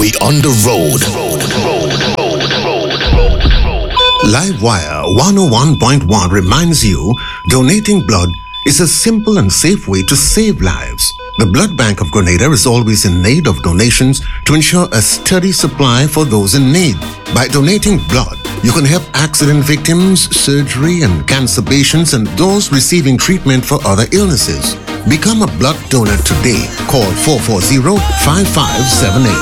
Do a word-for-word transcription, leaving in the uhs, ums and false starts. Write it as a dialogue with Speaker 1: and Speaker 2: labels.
Speaker 1: We on the road.
Speaker 2: Livewire one oh one point one reminds you donating blood is a simple and safe way to save lives. The Blood Bank of Grenada is always in need of donations to ensure a steady supply for those in need. By donating blood, you can help accident victims, surgery and cancer patients, and those receiving treatment for other illnesses. Become a blood donor today. Call four four zero, five five seven eight.